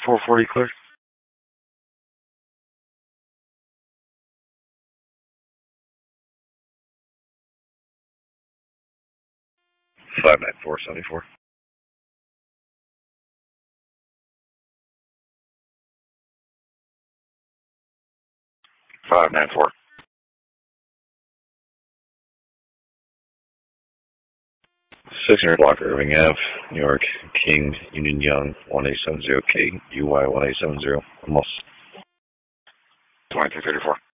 440 clear. 59474. 594. 600 block Irving Ave, New York, King, Union Young, 1870 K, UY 1870, almost 2334.